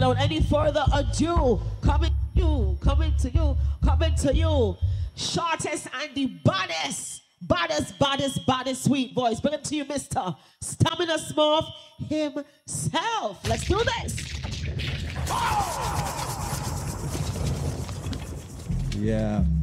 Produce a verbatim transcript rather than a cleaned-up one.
without any further ado, coming to you, coming to you, coming to you, shortest and the baddest, baddest, baddest, baddest sweet voice. Bring it to you, Mister Stamina Smurf himself. Let's do this. Yeah.